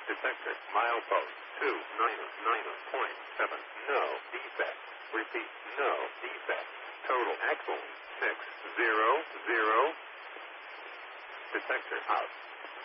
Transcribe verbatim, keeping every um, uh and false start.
Detector, milepost two nine nine point seven. No defect. Repeat, no defect. Total axle six zero zero. Detector out.